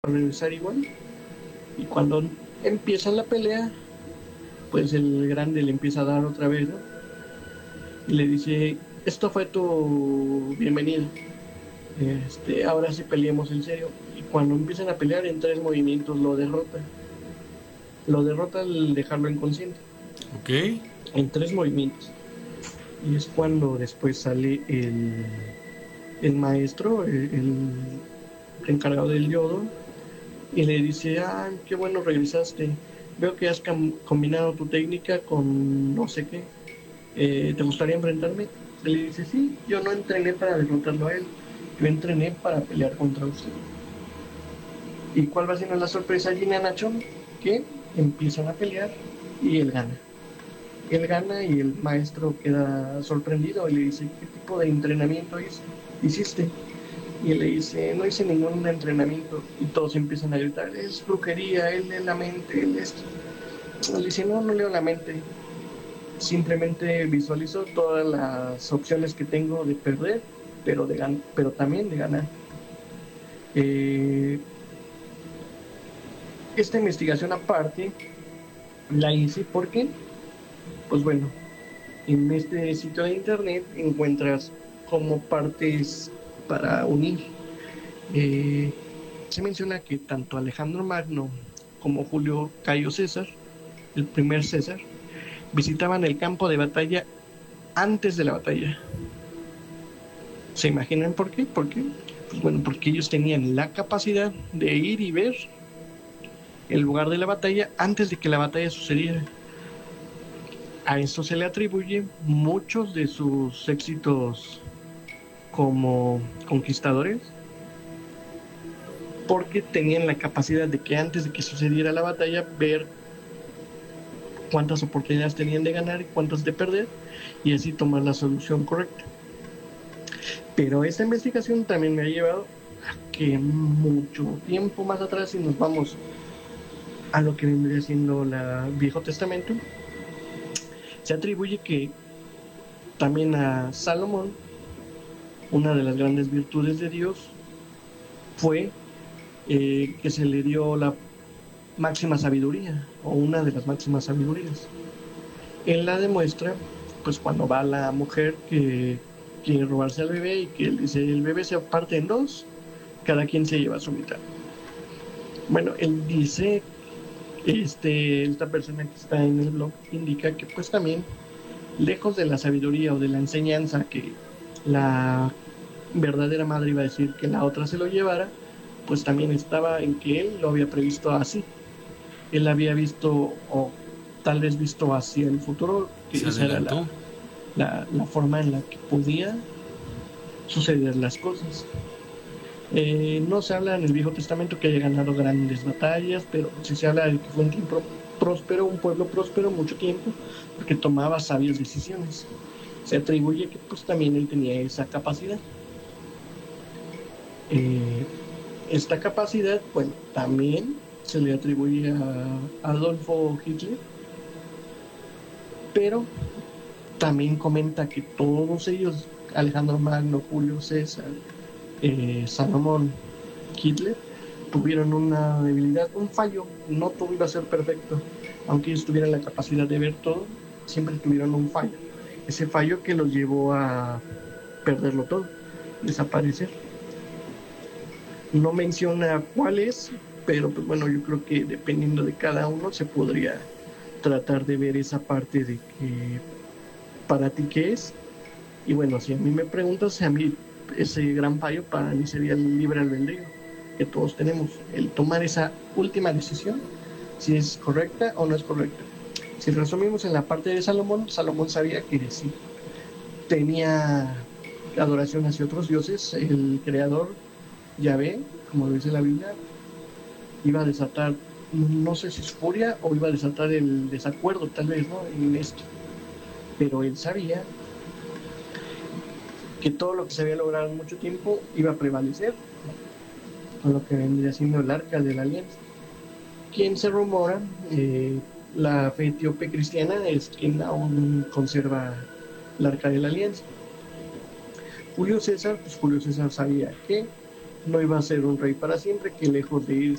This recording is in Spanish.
regresar igual. Y cuando empieza la pelea, pues el grande le empieza a dar otra vez, ¿no? Y le dice, esto fue tu bienvenida. Ahora sí peleemos en serio. Y cuando empiezan a pelear en 3 movimientos lo derrota. Lo derrota al dejarlo inconsciente. Ok. En 3 movimientos. Y es cuando después sale el maestro, el encargado del yodo, y le dice, qué bueno regresaste. Veo que has combinado tu técnica con no sé qué. ¿Te gustaría enfrentarme? Y le dice, sí, yo no entrené para derrotarlo a él. Yo entrené para pelear contra usted. ¿Y cuál va siendo la sorpresa allí, Nacho? Que empiezan a pelear y él gana. Él gana y el maestro queda sorprendido y le dice, ¿qué tipo de entrenamiento hiciste? Y él le dice, no hice ningún entrenamiento. Y todos empiezan a gritar, es brujería, él lee la mente, él esto. Él dice, no, no leo la mente. Simplemente visualizo todas las opciones que tengo de perder, pero también de ganar. Eh, esta investigación aparte la hice porque, pues bueno, en este sitio de internet encuentras como partes para unir. Eh, Se menciona que tanto Alejandro Magno como Julio Cayo César, el primer César, visitaban el campo de batalla antes de la batalla. ¿Se imaginan por qué? Porque, pues bueno, porque ellos tenían la capacidad de ir y ver el lugar de la batalla antes de que la batalla sucediera. A esto se le atribuye muchos de sus éxitos como conquistadores, porque tenían la capacidad de que antes de que sucediera la batalla, ver cuántas oportunidades tenían de ganar y cuántas de perder, y así tomar la solución correcta. Pero esta investigación también me ha llevado a que mucho tiempo más atrás, si nos vamos a lo que vendría siendo el Viejo Testamento, se atribuye que también a Salomón, una de las grandes virtudes de Dios fue que se le dio la máxima sabiduría, o una de las máximas sabidurías. Él la demuestra, pues cuando va la mujer que quiere robarse al bebé y que él dice, el bebé se parte en dos, cada quien se lleva su mitad. Bueno, él dice, esta persona que está en el blog indica que pues también, lejos de la sabiduría o de la enseñanza que la verdadera madre iba a decir que la otra se lo llevara, pues también estaba en que él lo había previsto así. Él había visto, o tal vez visto hacia el futuro, que Se esa era adelantó. la forma en la que podía suceder las cosas. No se habla en el Viejo Testamento que haya ganado grandes batallas, pero sí se habla de que fue un tiempo próspero, un pueblo próspero mucho tiempo, porque tomaba sabias decisiones. Se atribuye que pues también él tenía esa capacidad. Eh, Esta capacidad, bueno, también se le atribuye a Adolfo Hitler, pero también comenta que todos ellos, Alejandro Magno, Julio César, Salomón, Hitler, tuvieron una debilidad, un fallo. No todo iba a ser perfecto. Aunque ellos tuvieran la capacidad de ver todo, siempre tuvieron un fallo. Ese fallo que los llevó a perderlo todo, desaparecer. No menciona cuál es, pero pues bueno, yo creo que dependiendo de cada uno se podría tratar de ver esa parte de que para ti qué es. Y bueno, si a mí me preguntas, a mí ese gran fallo para mí sería el libre albedrío que todos tenemos, el tomar esa última decisión, si es correcta o no es correcta. Si resumimos en la parte de Salomón, Salomón sabía que si tenía adoración hacia otros dioses, el creador, Yahvé, como lo dice la Biblia, iba a desatar, no sé si es furia o iba a desatar el desacuerdo, tal vez, ¿no? En esto. Pero él sabía que todo lo que se había logrado en mucho tiempo iba a prevalecer, con lo que vendría siendo el arca de la alianza. Quien se rumora, la fe etíope cristiana es quien aún conserva el arca de la alianza. Julio César, pues Julio César sabía que no iba a ser un rey para siempre, que lejos de ir